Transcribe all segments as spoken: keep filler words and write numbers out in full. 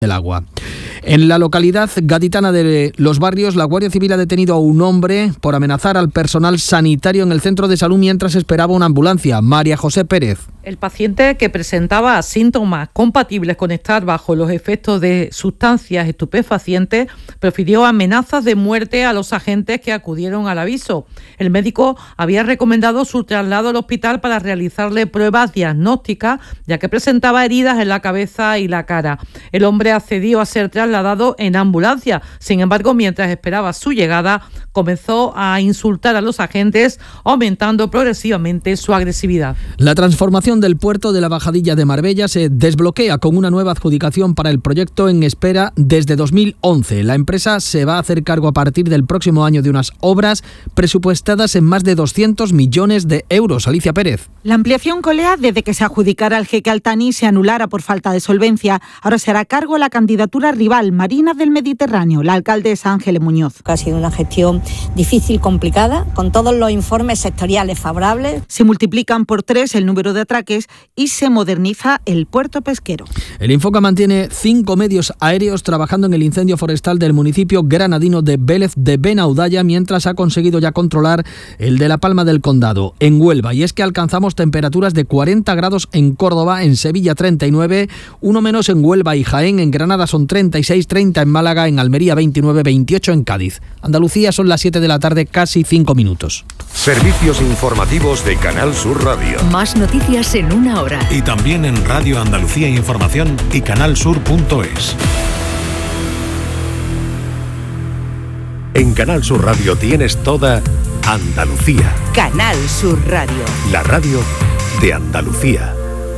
del agua. En la localidad gaditana de Los Barrios, la Guardia Civil ha detenido a un hombre por amenazar al personal sanitario en el centro de salud mientras esperaba una ambulancia. María José Pérez. El paciente, que presentaba síntomas compatibles con estar bajo los efectos de sustancias estupefacientes, profirió amenazas de muerte a los agentes que acudieron al aviso. El médico había recomendado su traslado al hospital para realizarle pruebas diagnósticas, ya que presentaba heridas en la cabeza y la cara. El hombre accedió a ser trasladado en ambulancia. Sin embargo, mientras esperaba su llegada, comenzó a insultar a los agentes, aumentando progresivamente su agresividad. La transformación del puerto de la Bajadilla de Marbella se desbloquea con una nueva adjudicación para el proyecto en espera desde dos mil once. La empresa se va a hacer cargo a partir del próximo año de unas obras presupuestadas en más de doscientos millones de euros. Alicia Pérez. La ampliación colea desde que se adjudicara al jeque Altani y se anulara por falta de solvencia. Ahora se hará cargo la candidatura rival, Marinas del Mediterráneo. La alcaldesa Ángeles Muñoz. Ha sido una gestión difícil, complicada, con todos los informes sectoriales favorables. Se multiplican por tres el número de atraques y se moderniza el puerto pesquero. El Infoca mantiene cinco medios aéreos trabajando en el incendio forestal del municipio granadino de Vélez de Benaudalla, mientras ha conseguido ya controlar el de La Palma del Condado, en Huelva. Y es que alcanzamos temperaturas de cuarenta grados en Córdoba, en Sevilla treinta y nueve, uno menos en Huelva y Jaén, en Granada son treinta y seis, treinta en Málaga, en Almería veintinueve, veintiocho en Cádiz. Andalucía son las siete de la tarde, casi cinco minutos. Servicios informativos de Canal Sur Radio. Más noticias en una hora. Y también en Radio Andalucía Información y canalsur punto es. En Canal Sur Radio tienes toda Andalucía. Canal Sur Radio. La radio de Andalucía.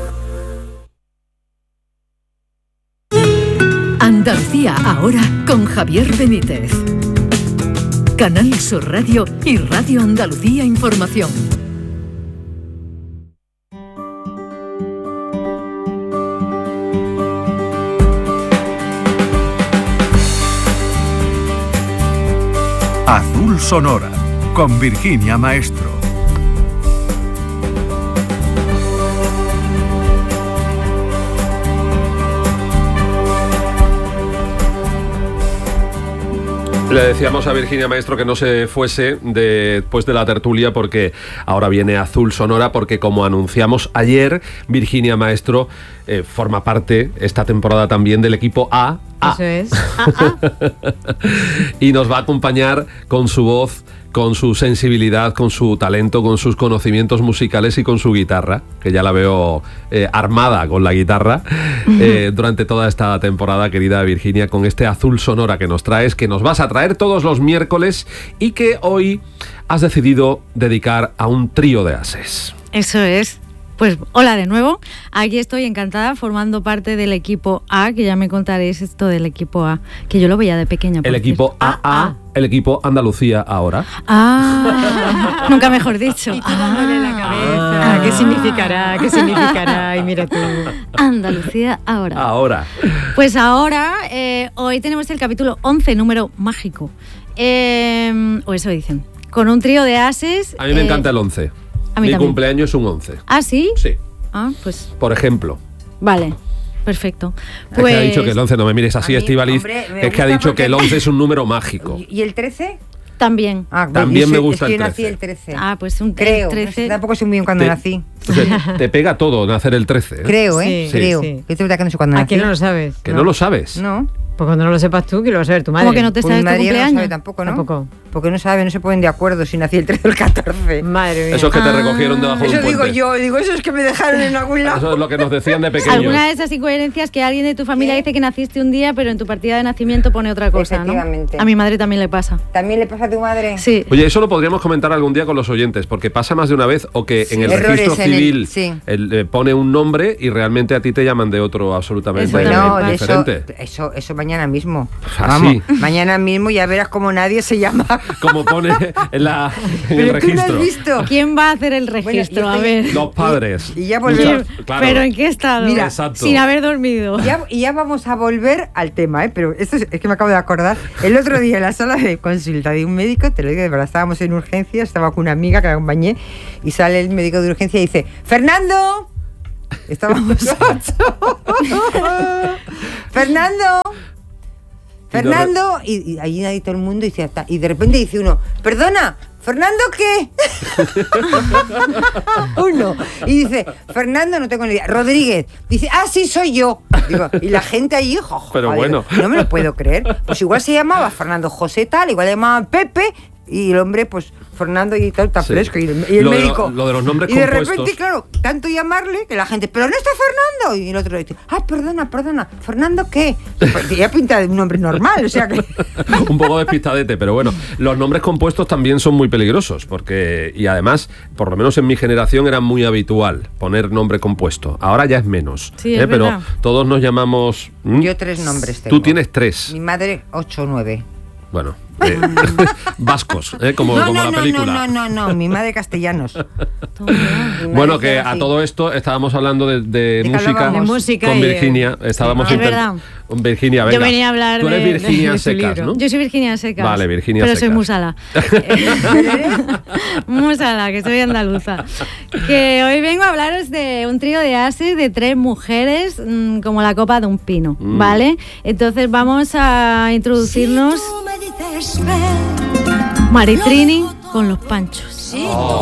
Andalucía ahora con Javier Benítez. Canal Sur Radio y Radio Andalucía Información. Azul Sonora, con Virginia Maestro. Le decíamos a Virginia Maestro que no se fuese de, después de la tertulia, porque ahora viene Azul Sonora, porque como anunciamos ayer, Virginia Maestro eh, forma parte esta temporada también del equipo A. A. Eso es. A, A. Y nos va a acompañar con su voz, con su sensibilidad, con su talento, con sus conocimientos musicales y con su guitarra, que ya la veo eh, armada con la guitarra eh, durante toda esta temporada, querida Virginia, con este Azul Sonora que nos traes, que nos vas a traer todos los miércoles y que hoy has decidido dedicar a un trío de ases. Eso es. Pues hola de nuevo, aquí estoy encantada formando parte del equipo A, que ya me contaréis esto del equipo A, que yo lo veía de pequeña. El equipo A A, el equipo Andalucía ahora. Ah, nunca mejor dicho. Y tú dándole la cabeza, Ah. ¿qué significará? ¿Qué significará? Y mira tú. Andalucía ahora. Ahora. Pues ahora, eh, hoy tenemos el capítulo once, número mágico. Eh, o eso dicen. Con un trío de ases. A mí me eh, encanta el once. A mí Mi también. cumpleaños es un once. ¿Ah, sí? Sí. Ah, pues Por ejemplo. vale. Perfecto. Es que ha dicho que el once, no me mires así, Estíbaliz, es que ha dicho que el once es un número mágico. ¿Y el trece? También. Ah, También me soy- gusta es que el yo nací trece. el trece. Ah, pues un Creo. trece. Tampoco sé muy bien cuándo Te- nací. O sea, te pega todo nacer el trece. ¿eh? Creo, ¿eh? Sí. Creo. Sí. Es verdad que no sé cuándo nací. Aquí no lo sabes. Que no, lo sabes. No. Pues cuando no lo sepas tú, que lo vas a ver tu madre. ¿Cómo que no te Pues sabes mi tu madre no lo cumpleaños? sabe tampoco, ¿no? Tampoco. Porque no sabe, no se ponen de acuerdo si nací el trece o el catorce. Madre mía. Eso es que te recogieron debajo de un Eso digo puente. yo, digo, eso es que me dejaron en algún lado. Eso es lo que nos decían de pequeños. Alguna de esas incoherencias que alguien de tu familia dice que naciste un día, pero en tu partida de nacimiento pone otra cosa, ¿no? Efectivamente. A mi madre también le pasa. ¿También le pasa a tu madre? Sí. Oye, eso lo podríamos comentar algún día con los oyentes, porque pasa más de una vez o que en el Errores registro en el- civil sí. el, eh, pone un nombre y realmente a ti te llaman de otro absolutamente Bueno, eh, de eso, diferente. eso, eso mañana mismo. así. Vamos, mañana mismo ya verás como nadie se llama. Como pone en, la, en el Pero tú no has registro. visto. ¿Quién va a hacer el registro? Bueno, a ver. Los padres. Y ya volvemos. Muchas- claro. ¿Pero en qué estado? Mira, exacto. Sin haber dormido. Ya, y ya vamos a volver al tema, ¿eh? Pero esto es, es que me acabo de acordar. El otro día en la sala de consulta de un médico, te lo digo de verdad, estábamos en urgencia, estaba con una amiga que la acompañé y sale el médico de urgencia y dice: ¡Fernando! Estábamos ocho. Fernando. Fernando. Y, y ahí ahí todo el mundo dice, y de repente dice uno, perdona, ¿Fernando qué? Uno. Y dice, Fernando, no tengo ni idea. Rodríguez. Dice, ah, sí, soy yo. Digo, y la gente allí, jo, pero joder, bueno. No me lo puedo creer. Pues igual se llamaba Fernando José tal, igual le llamaban Pepe, y el hombre, pues, Fernando y tal, está sí. fresco. Y el, y el lo médico. De lo, lo de los nombres y de compuestos. repente, claro, tanto llamarle que la gente, pero no está Fernando. Y el otro dice, ah, perdona, perdona, ¿Fernando qué? Pues tenía pinta de un nombre normal, o sea que. Un poco despistadete, pero bueno, los nombres compuestos también son muy peligrosos, porque, y además, por lo menos en mi generación era muy habitual poner nombre compuesto. Ahora ya es menos. Sí, ¿eh? es Pero verdad. todos nos llamamos. ¿Mm? Yo tres nombres tengo. Tú tienes tres. Mi madre, ocho o nueve. Bueno, eh, vascos, ¿eh? como, no, como no, la no, película. No, no, no, no, mi madre castellanos. Bueno, que a todo esto estábamos hablando de, de, ¿De música, de música con y, Virginia. Estábamos Es inter... verdad. Virginia, venga. Yo venía a hablar Tú eres de- Virginia de su Secas, libro. ¿no? Yo soy Virginia Secas. Vale, Virginia pero Secas. soy musala. Musala, que soy andaluza. Que hoy vengo a hablaros de un trío de ases de tres mujeres, mmm, como la copa de un pino, Mm. ¿vale? Entonces vamos a introducirnos Maritrini con los Panchos. Oh.